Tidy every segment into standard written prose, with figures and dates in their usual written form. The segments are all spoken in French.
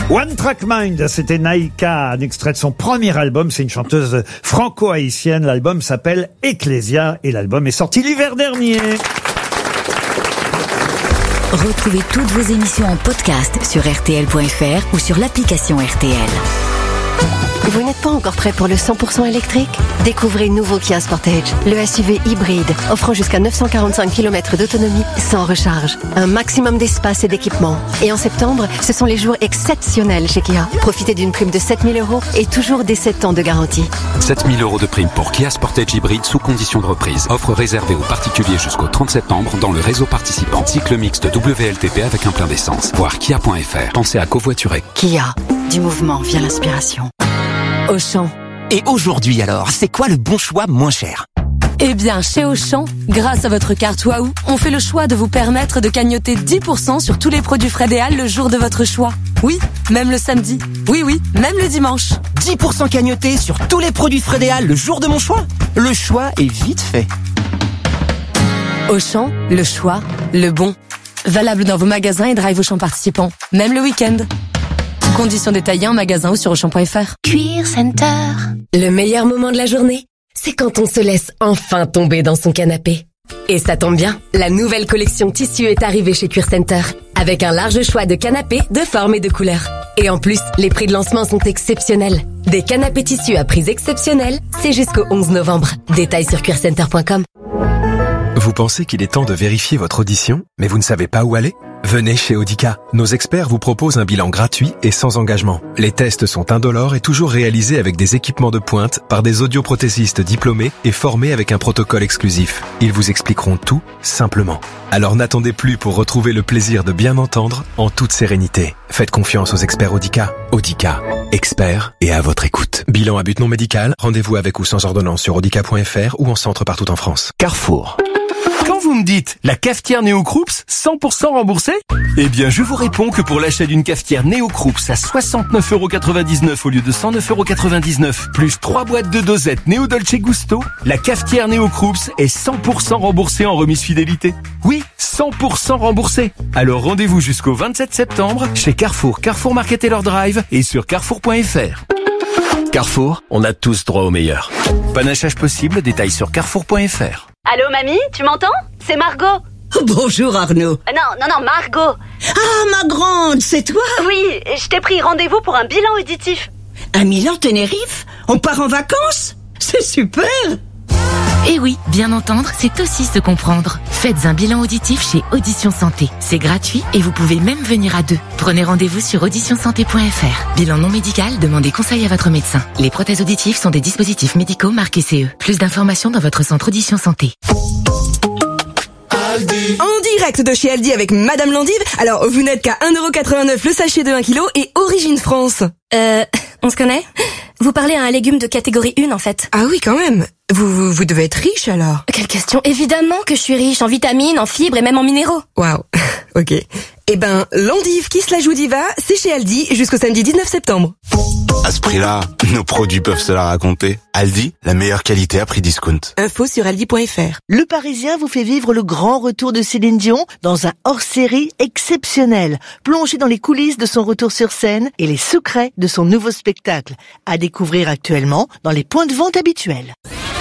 One Track Mind, c'était Naïka, un extrait de son premier album. C'est une chanteuse franco-haïtienne. L'album s'appelle Ecclesia et l'album est sorti l'hiver dernier. Retrouvez toutes vos émissions en podcast sur RTL.fr ou sur l'application RTL. Vous n'êtes pas encore prêt pour le 100% électrique ? Découvrez le nouveau Kia Sportage, le SUV hybride, offrant jusqu'à 945 km d'autonomie sans recharge. Un maximum d'espace et d'équipement. Et en septembre, ce sont les jours exceptionnels chez Kia. Profitez d'une prime de 7 000 € et toujours des 7 ans de garantie. 7 000 € de prime pour Kia Sportage hybride sous condition de reprise. Offre réservée aux particuliers jusqu'au 30 septembre dans le réseau participant. Cycle mixte WLTP avec un plein d'essence. Voir kia.fr. Pensez à covoiturer. Kia. Du mouvement vient l'inspiration. Auchan. Et aujourd'hui alors, c'est quoi le bon choix moins cher ? Eh bien, chez Auchan, grâce à votre carte Waouh, on fait le choix de vous permettre de cagnotter 10% sur tous les produits Fred et Al le jour de votre choix. Oui, même le samedi. Oui, même le dimanche. 10% cagnoté sur tous les produits Fred et Al le jour de mon choix ? Le choix est vite fait. Auchan, le choix, le bon. Valable dans vos magasins et drive Auchan participants. Même le week-end. Conditions détaillées en magasin ou sur Auchan.fr. Cuir Center. Le meilleur moment de la journée, c'est quand on se laisse enfin tomber dans son canapé. Et ça tombe bien, la nouvelle collection tissu est arrivée chez Cuir Center, avec un large choix de canapés de formes et de couleurs. Et en plus, les prix de lancement sont exceptionnels. Des canapés tissus à prix exceptionnels, c'est jusqu'au 11 novembre. Détails sur cuircenter.com. Vous pensez qu'il est temps de vérifier votre audition, mais vous ne savez pas où aller ? Venez chez Audica. Nos experts vous proposent un bilan gratuit et sans engagement. Les tests sont indolores et toujours réalisés avec des équipements de pointe par des audioprothésistes diplômés et formés avec un protocole exclusif. Ils vous expliqueront tout simplement. Alors n'attendez plus pour retrouver le plaisir de bien entendre en toute sérénité. Faites confiance aux experts Audica. Audica, experts et à votre écoute. Bilan à but non médical, rendez-vous avec ou sans ordonnance sur audica.fr ou en centre partout en France. Carrefour. Quand vous me dites la cafetière Néo-Krups 100% remboursée, eh bien je vous réponds que pour l'achat d'une cafetière Néo-Krups à 69,99 € au lieu de 109,99 €, plus 3 boîtes de dosettes Néo Dolce Gusto, la cafetière Néo-Krups est 100% remboursée en remise fidélité. Oui, 100% remboursée. Alors rendez-vous jusqu'au 27 septembre chez Carrefour, Carrefour Market Taylor Drive et sur carrefour.fr. Carrefour, on a tous droit au meilleur. Panachage possible, détails sur carrefour.fr. Allô mamie, tu m'entends ? C'est Margot. Bonjour Arnaud. Non, Margot. Ah, ma grande, c'est toi ? Oui, je t'ai pris rendez-vous pour un bilan auditif. À Milan-Tenerife ? On part en vacances ? C'est super ! Et oui, bien entendre, c'est aussi se comprendre. Faites un bilan auditif chez Audition Santé. C'est gratuit et vous pouvez même venir à deux. Prenez rendez-vous sur auditionsanté.fr. Bilan non médical, demandez conseil à votre médecin. Les prothèses auditives sont des dispositifs médicaux marqués CE. Plus d'informations dans votre centre Audition Santé. En direct de chez Aldi avec Madame Landive. Alors, vous n'êtes qu'à 1,89 € le sachet de 1 kg et Origine France. On se connaît ? Vous parlez à un légume de catégorie 1 en fait. Ah oui, quand même. Vous devez être riche alors. Quelle question ? Évidemment que je suis riche en vitamines, en fibres et même en minéraux. Waouh. Ok. Eh ben, Landive qui se la joue diva, c'est chez Aldi jusqu'au samedi 19 septembre. À ce prix-là, nos produits peuvent se la raconter. Aldi, la meilleure qualité à prix discount. Info sur aldi.fr. Le Parisien vous fait vivre le grand retour de Céline Dion dans un hors-série exceptionnel. Plongez dans les coulisses de son retour sur scène et les secrets de son nouveau spectacle. À découvrir actuellement dans les points de vente habituels.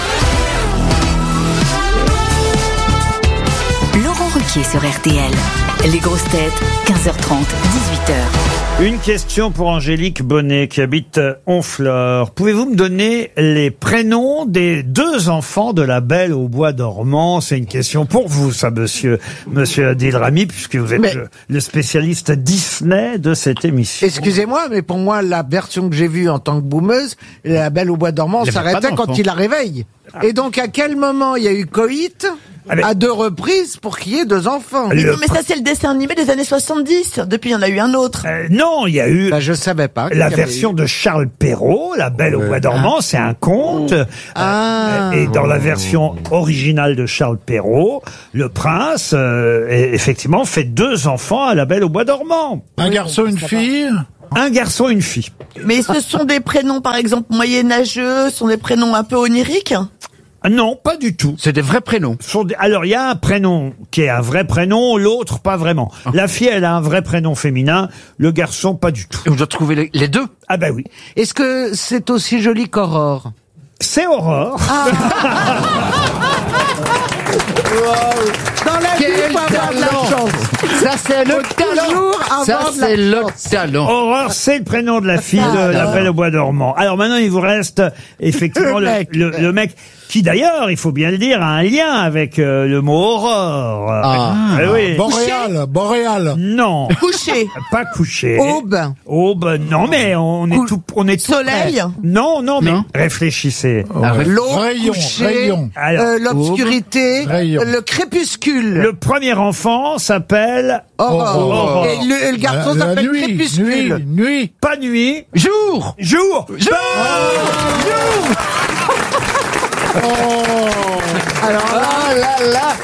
Laurent Ruquier sur RTL. Les grosses têtes, 15h30, 18h. Une question pour Angélique Bonnet qui habite Honfleur. Pouvez-vous me donner les prénoms des 2 enfants de la Belle au bois dormant ? C'est une question pour vous, ça, monsieur Adil Rami, puisque vous êtes le spécialiste Disney de cette émission. Excusez-moi, mais pour moi, la version que j'ai vue en tant que boumeuse, la Belle au bois dormant s'arrêtait quand il la réveille. Et donc, à quel moment il y a eu coït ? À 2 reprises pour qu'il y ait 2 enfants. Mais ça, c'est le dessin animé des années 70. Depuis, il y en a eu un autre. Non, il y a eu... je savais pas. La version de Charles Perrault, La Belle au bois dormant, c'est un conte. Et dans la version originale de Charles Perrault, le prince, effectivement, fait 2 enfants à La Belle au bois dormant. Un garçon, une fille ? Un garçon, une fille. Mais ce sont des prénoms, par exemple, moyenâgeux, ce sont des prénoms un peu oniriques ? Non, pas du tout. C'est des vrais prénoms. Alors, il y a un prénom qui est un vrai prénom, l'autre pas vraiment. La fille, elle a un vrai prénom féminin, le garçon, pas du tout. Et on doit trouver les deux. Ah bah oui. Est-ce que c'est aussi joli qu'Aurore? C'est Aurore. Dans la vie, il faut avoir de la chance. Ça, c'est le talent. Ça, c'est le talent. Aurore, c'est le prénom de la fille de La Belle au Bois dormant. Alors maintenant, il vous reste effectivement le mec qui, d'ailleurs, il faut bien le dire, a un lien avec le mot aurore. Oui. Boréal. Non. Couché. Pas couché. Aube, non, mais on est tout Soleil. près. Non, mais réfléchissez. L'eau, rayon. L'obscurité, le crépuscule. Le premier enfant s'appelle Aurore. Et le garçon s'appelle crépuscule. Nuit. Pas nuit. Jour. Jour. Alors là.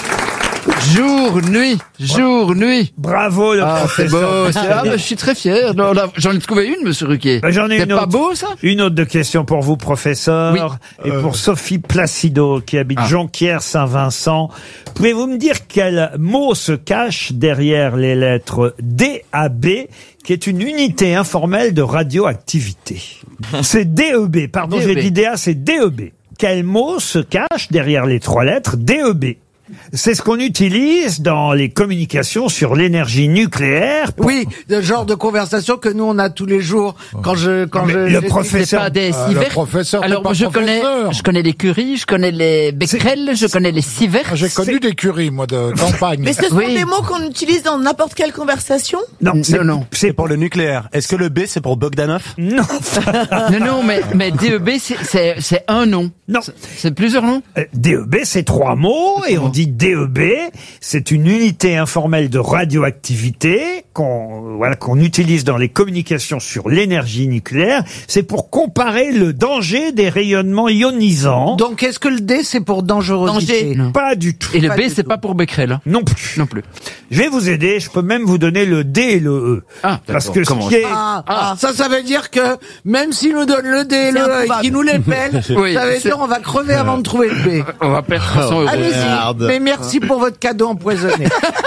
Jour, nuit. Bravo, le professeur. C'est beau. Je suis très fier. J'en ai trouvé une, monsieur Ruquier. J'en ai une pas autre. beau, ça? Une autre de question pour vous, professeur. Et pour Sophie Placido, qui habite Jonquière-Saint-Vincent. Pouvez-vous me dire quel mot se cache derrière les lettres DAB, qui est une unité informelle de radioactivité? C'est DEB. Pardon, j'ai dit DA, c'est DEB. Quel mot se cache derrière les 3 lettres DEB? C'est ce qu'on utilise dans les communications sur l'énergie nucléaire. Oui, le genre de conversation que nous on a tous les jours le professeur. C'est pas des Sieverts. Alors moi je connais les Curie, je connais les Becquerel, je connais les Sieverts. J'ai connu des Curie, moi, de campagne. Mais ce sont des mots qu'on utilise dans n'importe quelle conversation? Non. C'est pour le nucléaire. Est-ce que le B c'est pour Bogdanov? Non. non, mais DEB c'est un nom. Non. C'est plusieurs noms. DEB c'est 3 mots et on dit DEB, c'est une unité informelle de radioactivité qu'on utilise dans les communications sur l'énergie nucléaire. C'est pour comparer le danger des rayonnements ionisants. Donc est-ce que le D c'est pour dangerosité? Pas du tout. Et le B c'est pas pour Becquerel? Non plus. Je vais vous aider, je peux même vous donner le D et le E. Parce que ça veut dire que même s'il nous donne le D et le E et qu'il nous les pèle, ça veut dire on va crever avant de trouver le B. On va perdre 300 €. Allez-y. Mais merci pour votre cadeau empoisonné.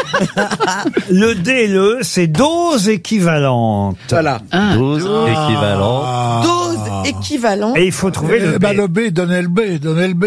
Le D et le E, c'est dose équivalente. Voilà. Dose équivalente. Dose équivalente. Et il faut trouver le B. Le B, donnez le B.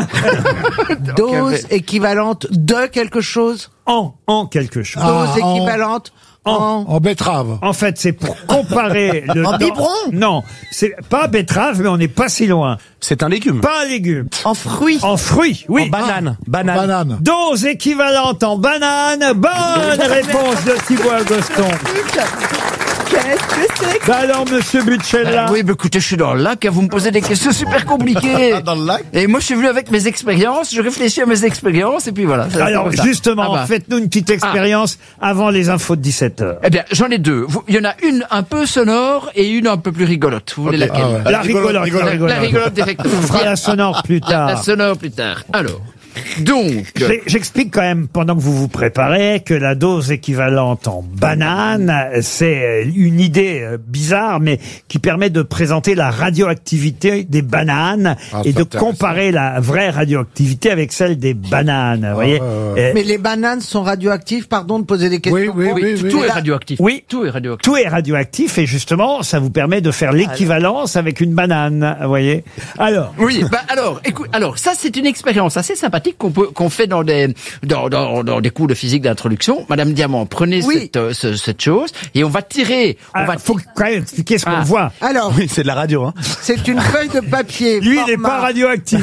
Dose équivalente de quelque chose. En quelque chose. Dose équivalente. En betterave. En fait, c'est pour comparer le... En biberon? Non, c'est pas betterave, mais on n'est pas si loin. C'est un légume. Pas un légume. En fruits. En fruits, oui. En banane. Dose équivalente en banane. Bonne réponse de Thibaut Agoston. Qu'est-ce que c'est que... Alors, monsieur Butchella. Oui, écoutez, je suis dans le lac, vous me posez des questions super compliquées. Dans le lac? Et moi, je suis venu avec mes expériences, je réfléchis à mes expériences, et puis voilà. Alors, justement, faites-nous une petite expérience avant les infos de 17h. Eh bien, j'en ai 2. Il y en a une un peu sonore et une un peu plus rigolote. Vous voulez laquelle? La rigolote. La rigolote, effectivement. On fera la sonore plus tard. La sonore plus tard. Alors. Donc, j'explique quand même, pendant que vous vous préparez, que la dose équivalente en banane, c'est une idée bizarre, mais qui permet de présenter la radioactivité des bananes et de comparer la vraie radioactivité avec celle des bananes. Vous voyez. Mais les bananes sont radioactives, pardon de poser des questions. Oui. Tout est radioactif. Oui. Tout est radioactif. Tout est radioactif et justement, ça vous permet de faire l'équivalence avec une banane. Vous voyez. Alors. Oui. Écoute, ça c'est une expérience assez sympathique qu'on fait dans des cours de physique d'introduction. Madame Diamant, prenez cette chose et on va tirer. Faut quand même expliquer ce qu'on voit. Alors, oui, c'est de la radio. Hein. C'est une feuille de papier. Lui, il n'est pas radioactif.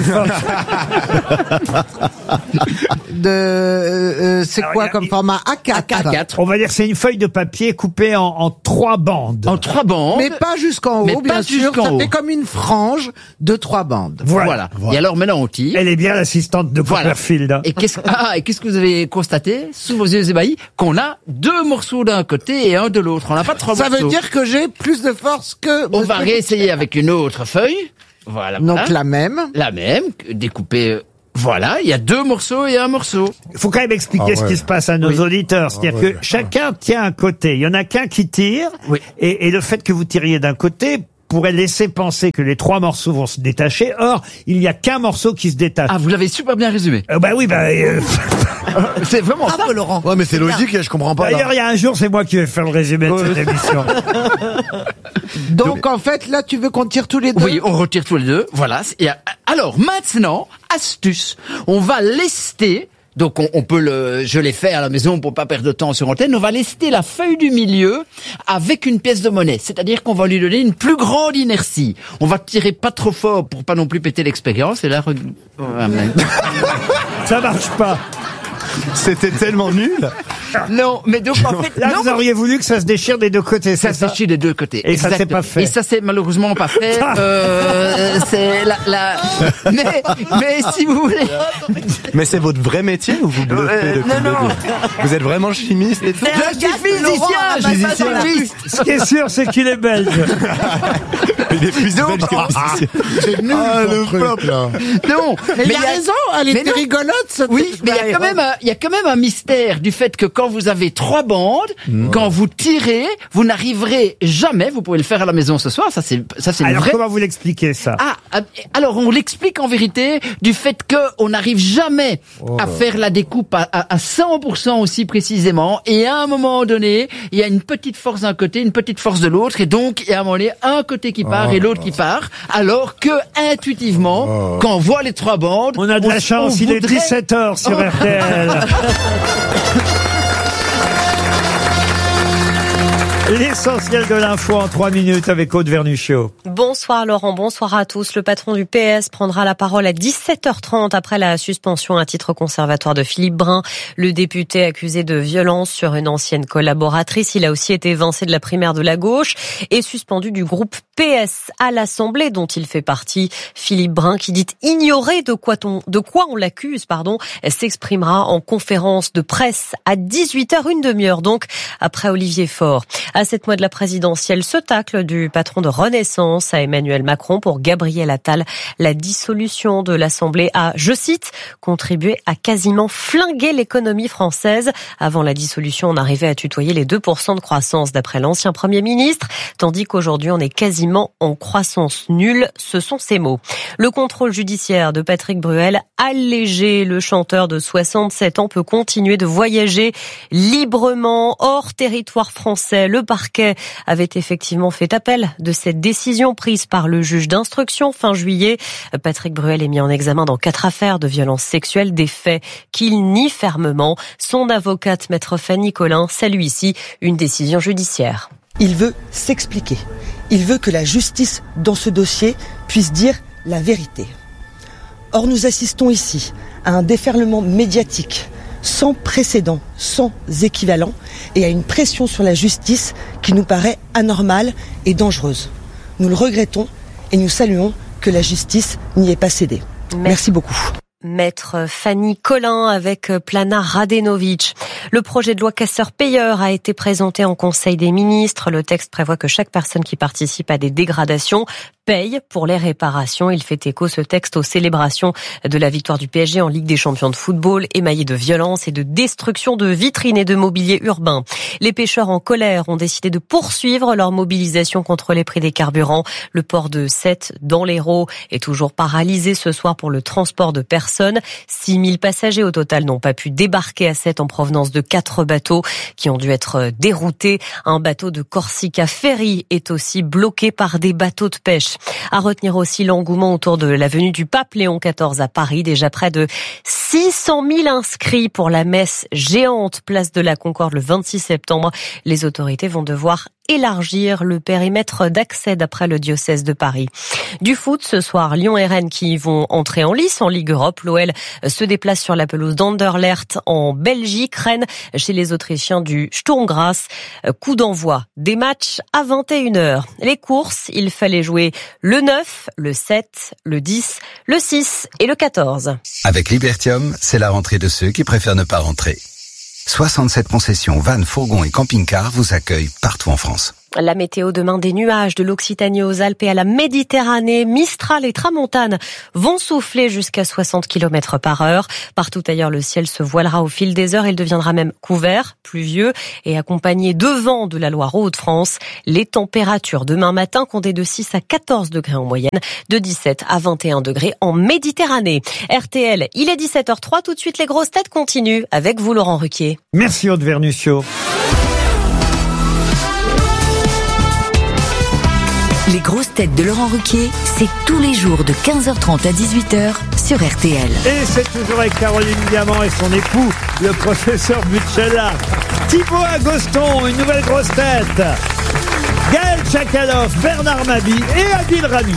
C'est quoi comme format A4. On va dire que c'est une feuille de papier coupée en 3 bandes. En 3 bandes. Mais pas jusqu'en haut, bien sûr. Ça fait comme une frange de 3 bandes. Voilà. Et alors maintenant on tire. Elle est bien l'assistante de Copperfield. Hein. Et qu'est-ce que vous avez constaté sous vos yeux ébahis? Qu'on a 2 morceaux d'un côté et un de l'autre. On n'a pas 3 morceaux. Ça veut dire que j'ai plus de force que... On va réessayer avec une autre feuille. Voilà. Donc la même. La même, découpée... Voilà, il y a 2 morceaux et un morceau. Il faut quand même expliquer ce qui se passe à nos auditeurs. C'est-à-dire que chacun tient un côté. Il y en a qu'un qui tire. Oui. Et le fait que vous tiriez d'un côté pourrait laisser penser que les 3 morceaux vont se détacher. Or, il n'y a qu'un morceau qui se détache. Ah, vous l'avez super bien résumé. C'est vraiment ça, Laurent. Ouais, mais c'est logique, je comprends pas. D'ailleurs, il y a un jour, c'est moi qui vais faire le résumé de cette émission. Donc, en fait, là, tu veux qu'on tire tous les deux? Oui, on retire tous les deux. Voilà. Et alors, maintenant, astuce. On va lester. Donc je l'ai fait à la maison pour pas perdre de temps sur antenne. On va lester la feuille du milieu avec une pièce de monnaie. C'est-à-dire qu'on va lui donner une plus grande inertie. On va tirer pas trop fort pour pas non plus péter l'expérience. Et là, ça marche pas. C'était tellement nul. Non, mais donc en fait, là, vous auriez voulu que ça se déchire des deux côtés. Ça se déchire des deux côtés. Et ça s'est pas fait. Et ça s'est malheureusement pas fait. C'est mais si vous voulez. Mais c'est votre vrai métier ou vous bluffez depuis le début? Vous êtes vraiment chimiste et tout? Je suis physicien. Ce qui est sûr, c'est qu'il est belge. Il est plus belge que physicien. C'est nul le truc, là. Non, mais il a raison, elle était rigolote. Oui, mais il y a quand même un mystère du fait que quand vous avez 3 bandes, quand vous tirez, vous n'arriverez jamais, vous pouvez le faire à la maison ce soir, ça c'est alors, vrai. comment vous l'expliquez ça? Alors on l'explique en vérité du fait que on n'arrive jamais à faire la découpe à 100% aussi précisément, et à un moment donné, il y a une petite force d'un côté, une petite force de l'autre, et donc il y a un moment donné, un côté qui part et l'autre qui part, alors que intuitivement, quand on voit les 3 bandes, on a de la chance, il est 17h sur RTL. L'essentiel de l'info en 3 minutes avec Aude Vernuccio. Bonsoir Laurent, bonsoir à tous. Le patron du PS prendra la parole à 17h30 après la suspension à titre conservatoire de Philippe Brun. Le député accusé de violence sur une ancienne collaboratrice. Il a aussi été évincé de la primaire de la gauche et suspendu du groupe PS à l'Assemblée dont il fait partie. Philippe Brun, qui dit ignorer de quoi on l'accuse, s'exprimera en conférence de presse à 18h, une demi-heure donc, après Olivier Faure. À 7 mois de la présidentielle, ce tacle du patron de Renaissance à Emmanuel Macron pour Gabriel Attal, la dissolution de l'Assemblée a, je cite, contribué à quasiment flinguer l'économie française. Avant la dissolution, on arrivait à tutoyer les 2% de croissance d'après l'ancien Premier ministre, tandis qu'aujourd'hui on est quasiment en croissance nulle. Ce sont ses mots. Le contrôle judiciaire de Patrick Bruel allégé. Le chanteur de 67 ans peut continuer de voyager librement hors territoire français. Le parquet avait effectivement fait appel de cette décision prise par le juge d'instruction fin juillet. Patrick Bruel est mis en examen dans 4 affaires de violences sexuelles, des faits qu'il nie fermement. Son avocate, maître Fanny Collin, salue ici une décision judiciaire. Il veut s'expliquer. Il veut que la justice, dans ce dossier, puisse dire la vérité. Or, nous assistons ici à un déferlement médiatique sans précédent, sans équivalent, et à une pression sur la justice qui nous paraît anormale et dangereuse. Nous le regrettons et nous saluons que la justice n'y ait pas cédé. Merci beaucoup. Maître Fanny Collin avec Plana Radenovic. Le projet de loi casseur-payeur a été présenté en Conseil des ministres. Le texte prévoit que chaque personne qui participe à des dégradations paye pour les réparations. Il fait écho, ce texte, aux célébrations de la victoire du PSG en Ligue des champions de football, émaillée de violence et de destruction de vitrines et de mobilier urbain. Les pêcheurs en colère ont décidé de poursuivre leur mobilisation contre les prix des carburants. Le port de Sète, dans l'Hérault, est toujours paralysé ce soir pour le transport de personnes. 6000 passagers au total n'ont pas pu débarquer à Sète en provenance de 4 bateaux qui ont dû être déroutés. Un bateau de Corsica Ferry est aussi bloqué par des bateaux de pêche. À retenir aussi l'engouement autour de la venue du pape Léon XIV à Paris. Déjà près de 600 000 inscrits pour la messe géante place de la Concorde le 26 septembre. Les autorités vont devoir élargir le périmètre d'accès d'après le diocèse de Paris. Du foot ce soir, Lyon et Rennes qui vont entrer en lice en Ligue Europe. L'OL se déplace sur la pelouse d'Anderlecht en Belgique. Rennes chez les Autrichiens du Sturm Graz. Coup d'envoi des matchs à 21h. Les courses, il fallait jouer le 9, le 7, le 10, le 6 et le 14. Avec Libertium, c'est la rentrée de ceux qui préfèrent ne pas rentrer. 67 concessions, vannes, fourgons et camping-cars vous accueillent partout en France. La météo demain, des nuages de l'Occitanie aux Alpes et à la Méditerranée. Mistral et tramontane vont souffler jusqu'à 60 km par heure. Partout ailleurs, le ciel se voilera au fil des heures. Il deviendra même couvert, pluvieux et accompagné de vent de la Loire aux Hauts-de-France. Les températures demain matin comptaient de 6 à 14 degrés en moyenne, de 17 à 21 degrés en Méditerranée. RTL, il est 17h03. Tout de suite, les grosses têtes continuent avec vous, Laurent Ruquier. Merci, Aude Vernuccio. Les grosses têtes de Laurent Ruquier, c'est tous les jours de 15h30 à 18h sur RTL. Et c'est toujours avec Caroline Diamant et son époux, le professeur Butchella. Thibaut Agoston, une nouvelle grosse tête. Gaël Tchakaloff, Bernard Mabie et Adil Rami.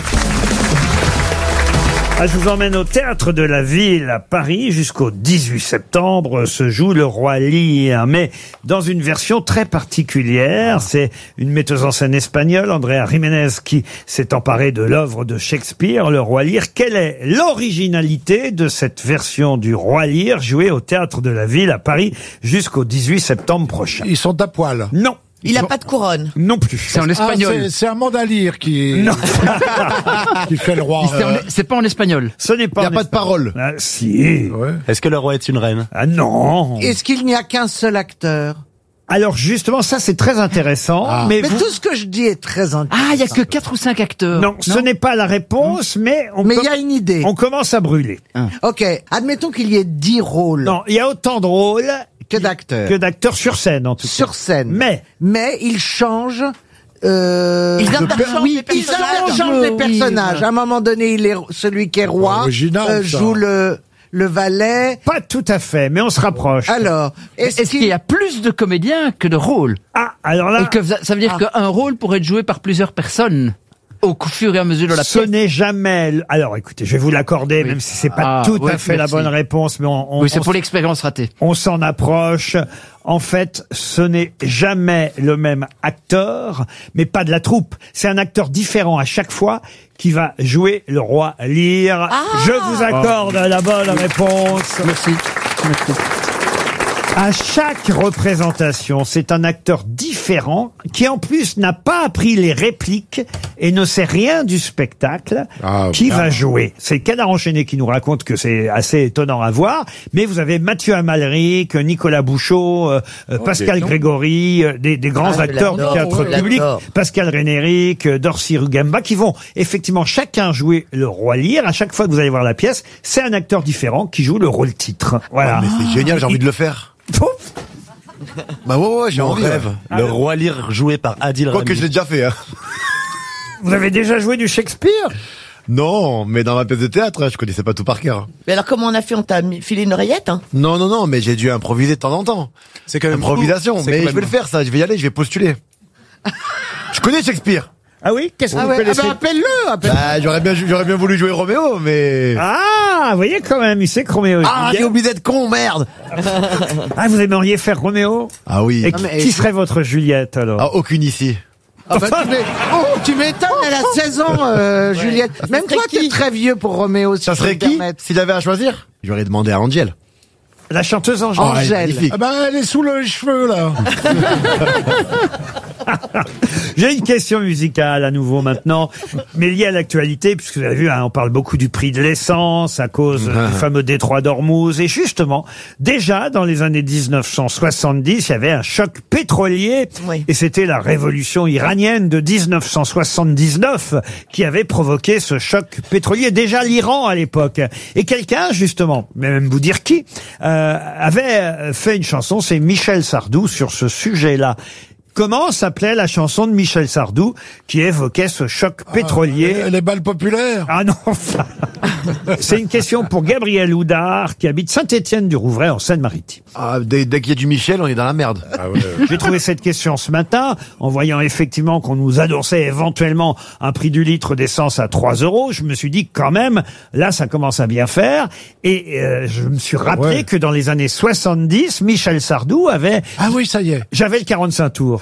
Je vous emmène au Théâtre de la Ville à Paris. Jusqu'au 18 septembre se joue Le Roi Lear, mais dans une version très particulière. C'est une metteuse en scène espagnole, Andrea Jiménez, qui s'est emparée de l'œuvre de Shakespeare, Le Roi Lear. Quelle est l'originalité de cette version du Roi Lear jouée au Théâtre de la Ville à Paris jusqu'au 18 septembre prochain? Ils sont à poil. Non. Il n'a pas de couronne. Non plus. C'est en espagnol. C'est un mandalire qui qui fait le roi. C'est pas en espagnol. Ce n'est pas. Il n'y a pas de parole. Ah, si. Ouais. Est-ce que le roi est une reine? Ah non. Est-ce qu'il n'y a qu'un seul acteur? Alors justement, ça c'est très intéressant. Mais tout ce que je dis est très intéressant. Ah, il y a que 4 ou 5 acteurs. Non, ce n'est pas la réponse, mais il y a une idée. On commence à brûler. Ok, admettons qu'il y ait 10 rôles. Non, il y a autant de rôles que d'acteurs. Que d'acteurs sur scène, en tout cas. Sur scène. Mais ils changent. Ils interchangent les personnages. À un moment donné, il est celui qui est roi joue le valet. Pas tout à fait, mais on se rapproche. Alors, est-ce qu'il y a plus de comédiens que de rôles? Ah, alors là... Et que ça veut dire qu'un rôle pourrait être joué par plusieurs personnes au fur et à mesure de la pièce. Ce n'est jamais... Alors écoutez, je vais vous l'accorder, même si c'est pas tout à fait la bonne réponse, mais oui, c'est pour l'expérience ratée. On s'en approche. En fait, ce n'est jamais le même acteur, mais pas de la troupe. C'est un acteur différent à chaque fois qui va jouer le Roi Lear. Je vous accorde la bonne réponse. Merci. À chaque représentation, c'est un acteur différent qui en plus n'a pas appris les répliques et ne sait rien du spectacle qui va jouer. C'est Canard enchaîné qui nous raconte que c'est assez étonnant à voir, mais vous avez Mathieu Amalric, Nicolas Bouchot, Pascal Grégory, des grands acteurs du théâtre public, Pascal Rénéric, Dorcy Rugemba, qui vont effectivement chacun jouer le Roi Lear. À chaque fois que vous allez voir la pièce, c'est un acteur différent qui joue le rôle titre. Voilà. Mais c'est génial, j'ai envie de le faire. Bah ouais, j'ai envie. Rêve. Le Roi Lear joué par Adil Rami. Quoi que je l'ai déjà fait. Hein. Vous avez déjà joué du Shakespeare? Non, mais dans ma pièce de théâtre, je connaissais pas tout par cœur. Mais alors comment on a fait? On t'a filé une oreillette Non, mais j'ai dû improviser de temps en temps. C'est quand même improvisation. Mais je vais le faire ça, je vais y aller, je vais postuler. Je connais Shakespeare. Ah oui? Qu'est-ce que vous connaissez? Appelle-le. J'aurais bien voulu jouer Roméo, mais... Ah, vous voyez quand même, il sait que Roméo... j'ai oublié d'être con, merde. Vous aimeriez faire Roméo? Ah oui. Et qui serait votre Juliette, alors? Aucune ici. Tu m'étonnes, elle a 16 ans, Juliette. Même toi, t'es très vieux pour Roméo. Ça serait qui, s'il avait à choisir? J'aurais demandé à Angèle. La chanteuse Angèle. Elle est sous le cheveu, là. J'ai une question musicale à nouveau maintenant, mais liée à l'actualité, puisque vous avez vu, on parle beaucoup du prix de l'essence à cause du fameux détroit d'Ormuz. Et justement, déjà dans les années 1970, il y avait un choc pétrolier, et c'était la révolution iranienne de 1979 qui avait provoqué ce choc pétrolier. Déjà l'Iran à l'époque. Et quelqu'un, justement, même vous dire qui, avait fait une chanson, c'est Michel Sardou, sur ce sujet-là. Comment s'appelait la chanson de Michel Sardou qui évoquait ce choc pétrolier? Les balles populaires. Ah non, c'est une question pour Gabriel Houdard qui habite Saint-Étienne-du-Rouvray en Seine-Maritime. Dès qu'il y a du Michel, on est dans la merde. J'ai trouvé cette question ce matin en voyant effectivement qu'on nous annonçait éventuellement un prix du litre d'essence à 3 €. Je me suis dit quand même, là ça commence à bien faire. Et je me suis rappelé que dans les années 70, Michel Sardou avait... Ah oui, ça y est. J'avais le 45 tours.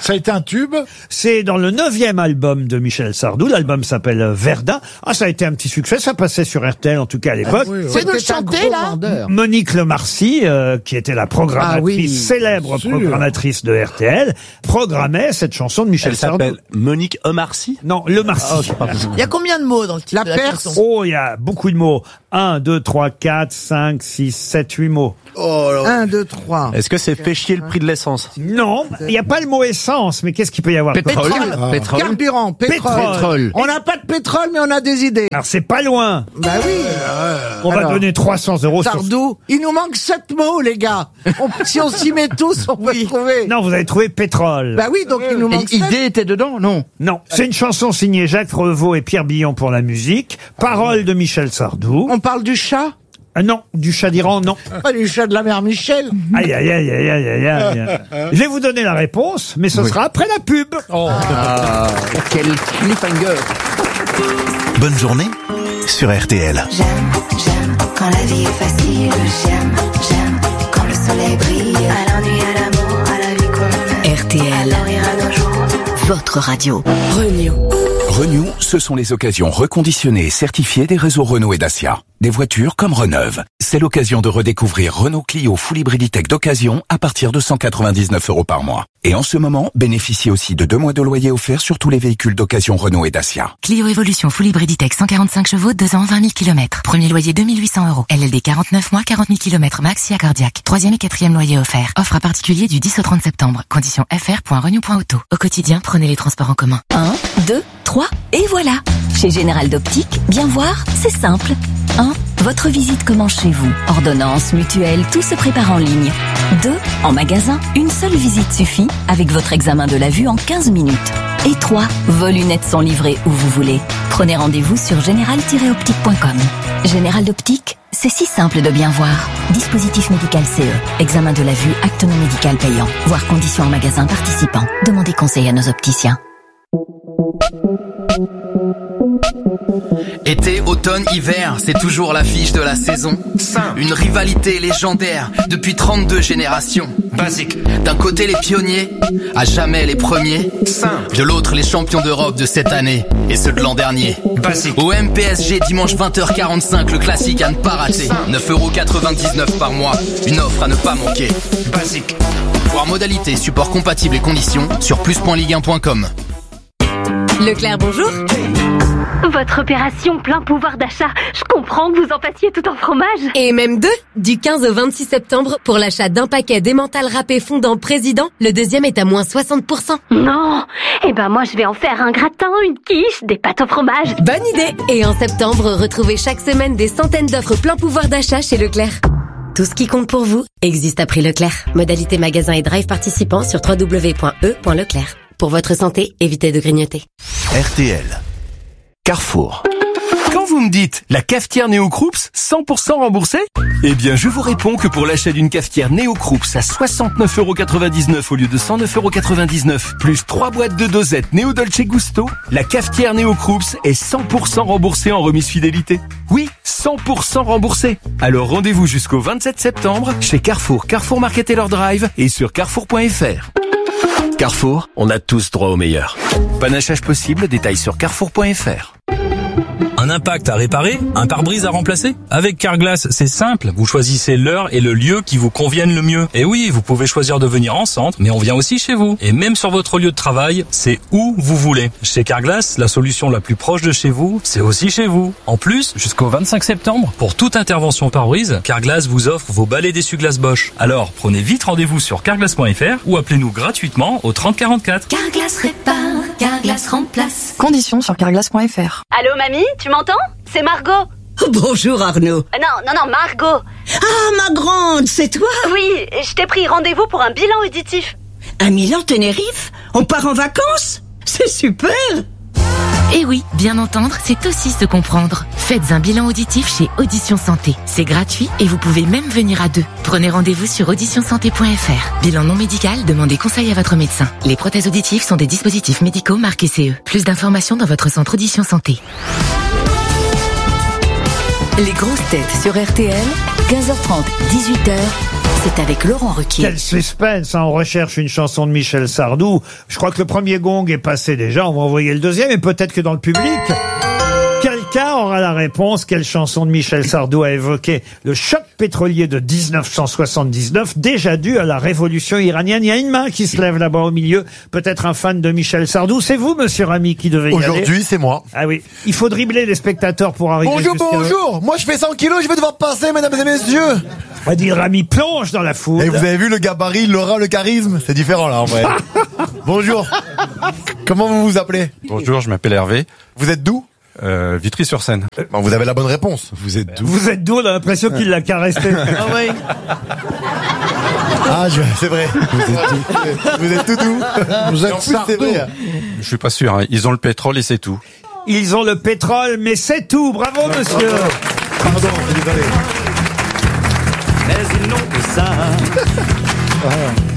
Ça a été un tube? C'est dans le 9e album de Michel Sardou. L'album s'appelle Verdun. Ah, ça a été un petit succès. Ça passait sur RTL, en tout cas à l'époque. C'est de le chanter, là? Monique Lemarcy, qui était la programmatrice, célèbre programmatrice de RTL, programmait cette chanson de Michel Sardou. Elle s'appelle Monique Lemarcy? Non, Lemarcy. Il y a combien de mots dans le titre de la chanson? Oh, il y a beaucoup de mots. 1, 2, 3, 4, 5, 6, 7, 8 mots. 1, 2, 3. Est-ce que c'est fait chier le prix de l'essence? Non, il n'y a pas le mot essence, mais qu'est-ce qu'il peut y avoir? Pétrole. Carburant, pétrole. On n'a pas de pétrole, mais on a des idées. Alors c'est pas loin. Bah oui. On va donner 300 € Sardou, il nous manque 7 mots, les gars. Si on s'y met tous, on peut trouver. Non, vous avez trouvé pétrole. Bah oui, donc il nous manque 7. Idée était dedans, non? Non. C'est une chanson signée Jacques Revaux et Pierre Billon pour la musique. Paroles de Michel Sardou. On parle du chat? Non, du chat d'Iran, non. Pas du chat de la mère Michel. Aïe, aïe, aïe, aïe, aïe, aïe, aïe. Je vais vous donner la réponse, mais ce sera après la pub. Quel cliffhanger. Bonne journée sur RTL. J'aime quand la vie est facile. J'aime quand le soleil brille. À l'ennui, à l'amour, à la vie qu'on aime. RTL, À rire à nos jours. votre radio. Renew, ce sont les occasions reconditionnées et certifiées des réseaux Renault et Dacia. Des voitures comme Reneuve. C'est l'occasion de redécouvrir Renault Clio Full Hybrid E-Tech d'occasion à partir de 199 € par mois. Et en ce moment, bénéficiez aussi de 2 mois de loyer offerts sur tous les véhicules d'occasion Renault et Dacia. Clio Evolution Full Hybrid E-Tech 145 chevaux, 2 ans, 20 000 km. Premier loyer 2 800 €. LLD 49 mois, 40 000 km max, SIA cardiaque. 3e et 4e loyer offert. Offre à particulier du 10 au 30 septembre. Conditions fr.renew.auto. Au quotidien, prenez les transports en commun. 1, 2, 3, et voilà. Chez Général d'Optique, bien voir, c'est simple. 1. Votre visite commence chez vous. Ordonnance, mutuelle, tout se prépare en ligne. 2. En magasin, une seule visite suffit avec votre examen de la vue en 15 minutes. Et 3. Vos lunettes sont livrées où vous voulez. Prenez rendez-vous sur général-optique.com. Général d'Optique, c'est si simple de bien voir. Dispositif médical CE. Examen de la vue, acte non médical payant. Voir conditions en magasin participant. Demandez conseil à nos opticiens. Été, automne, hiver, c'est toujours l'affiche de la saison. Une rivalité légendaire depuis 32 générations. Basique. D'un côté les pionniers, à jamais les premiers. De l'autre les champions d'Europe de cette année et ceux de l'an dernier. Basique. Au MPSG dimanche 20h45, le classique à ne pas rater. 9,99 € par mois, une offre à ne pas manquer. Basique. Voir modalité, support compatible et conditions sur plus.ligue1.com. Leclerc, bonjour. Votre opération plein pouvoir d'achat, je comprends que vous en fassiez tout en fromage. Et même 2, du 15 au 26 septembre, pour l'achat d'un paquet d'emmental râpé fondant président, le deuxième est à moins 60%. Non, eh ben moi je vais en faire un gratin, une quiche, des pâtes au fromage. Bonne idée. Et en septembre, retrouvez chaque semaine des centaines d'offres plein pouvoir d'achat chez Leclerc. Tout ce qui compte pour vous existe à prix Leclerc. Modalité magasin et drive participants sur www.e.leclerc. Pour votre santé, évitez de grignoter. RTL. Carrefour. Quand vous me dites la cafetière Néo-Kroups 100% remboursée, eh bien je vous réponds que pour l'achat d'une cafetière Néo-Kroups à 69,99 € au lieu de 109,99 €, plus 3 boîtes de dosettes Néo Dolce Gusto, la cafetière Néo-Kroups est 100% remboursée en remise fidélité. Oui, 100% remboursée. Alors rendez-vous jusqu'au 27 septembre chez Carrefour, Carrefour Market Taylor Drive et sur carrefour.fr. Carrefour, on a tous droit au meilleur. Panachage possible, détails sur carrefour.fr. Un impact à réparer, un pare-brise à remplacer? Avec Carglass, c'est simple. Vous choisissez l'heure et le lieu qui vous conviennent le mieux. Et oui, vous pouvez choisir de venir en centre, mais on vient aussi chez vous. Et même sur votre lieu de travail, c'est où vous voulez. Chez Carglass, la solution la plus proche de chez vous, c'est aussi chez vous. En plus, jusqu'au 25 septembre, pour toute intervention pare-brise, Carglass vous offre vos balais d'essuie-glace Bosch. Alors, prenez vite rendez-vous sur carglass.fr ou appelez-nous gratuitement au 30 44. Carglass répare, Carglass remplace. Conditions sur carglass.fr. Allô mamie, tu m'entends? C'est Margot. Bonjour Arnaud. Non, Margot. Ah, ma grande, c'est toi? Oui, je t'ai pris rendez-vous pour un bilan auditif. Un Milan Tenerife? On part en vacances? C'est super! Et oui, bien entendre, c'est aussi se comprendre. Faites un bilan auditif chez Audition Santé. C'est gratuit et vous pouvez même venir à 2. Prenez rendez-vous sur auditionsanté.fr. Bilan non médical, demandez conseil à votre médecin. Les prothèses auditives sont des dispositifs médicaux marqués CE. Plus d'informations dans votre centre Audition Santé. Les grosses têtes sur RTL, 15h30, 18h, c'est avec Laurent Ruquier. Quel suspense, hein, on recherche une chanson de Michel Sardou. Je crois que le premier gong est passé déjà, on va envoyer le deuxième, et peut-être que dans le public, quelqu'un aura la réponse. Quelle chanson de Michel Sardou a évoqué le choc pétrolier de 1979, déjà dû à la révolution iranienne? Il y a une main qui se lève là-bas au milieu, peut-être un fan de Michel Sardou. C'est vous, monsieur Rami, qui devez y aller. Aujourd'hui, c'est moi. Ah oui, il faut dribbler les spectateurs pour arriver Bonjour. Moi, je fais 100 kilos, je vais devoir passer, mesdames et messieurs. On dit Rami plonge dans la foule. Et vous avez vu le gabarit, l'aura, le charisme? C'est différent, là, en vrai. Bonjour. Comment vous vous appelez? Bonjour, je m'appelle Hervé. Vous êtes d'où? Vitry-sur-Seine. Bon, vous avez la bonne réponse. Vous êtes d'où? Vous êtes d'où? On a l'impression qu'il l'a caressé. Ah oui. Ah, c'est vrai. Vous êtes tout d'où? Vous êtes Sardou. Je suis pas sûr, hein. Ils ont le pétrole et c'est tout. Ils ont le pétrole, mais c'est tout. Bravo, monsieur. Pardon, désolé. Mais ils n'ont que ça.